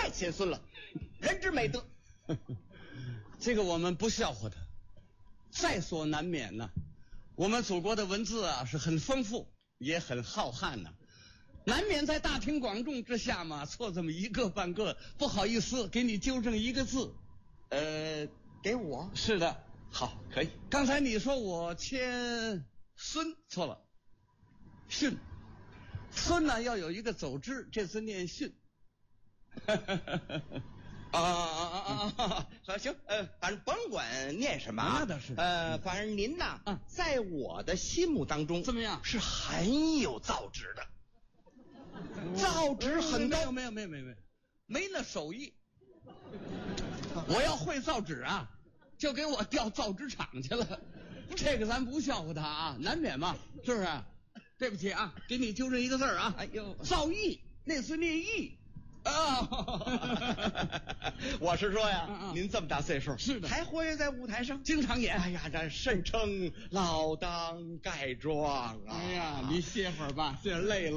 太谦孙了，人之美德。 这个我们不笑话他。在所难免呢，我们祖国的文字啊是很丰富，也很浩瀚呢，难免在大庭广众之下嘛错这么一个半个，不好意思给你纠正一个字。 给我？ 是的。 好，可以。 刚才你说我谦孙错了，训。孙呢要有一个走之，这字念训。 行，反正甭管念什么啊， 那倒是。 反正您呐，在我的心目当中怎么样？ 是很有造诣的，造诣很高。 没那手艺。我要会造纸啊，就给我调造纸厂去了。这个咱不笑话他啊，难免嘛，是不是？对不起啊，给你纠正一个字啊。 哎呦， 造诣那字念义。 我是说呀，您这么大岁数， 是的， 还活跃在舞台上， 经常演。 哎呀，这甚称老当盖状啊！ 哎呀，你歇会儿吧，这累了。